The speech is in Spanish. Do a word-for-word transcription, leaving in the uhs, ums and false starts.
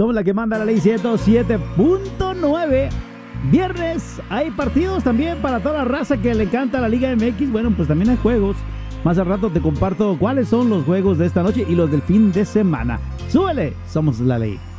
Somos la que manda la ley ciento siete punto nueve. Viernes hay partidos también para toda la raza que le encanta la Liga M X. Bueno, pues también hay juegos. Más al rato te comparto cuáles son los juegos de esta noche y los del fin de semana. ¡Súbele! Somos la ley.